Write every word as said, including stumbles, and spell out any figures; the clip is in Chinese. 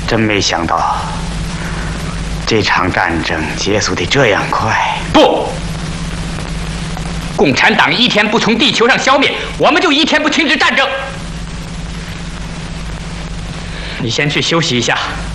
真没想到，这场战争结束得这样快。 不，共产党一天不从地球上消灭，我们就一天不停止战争。你先去休息一下。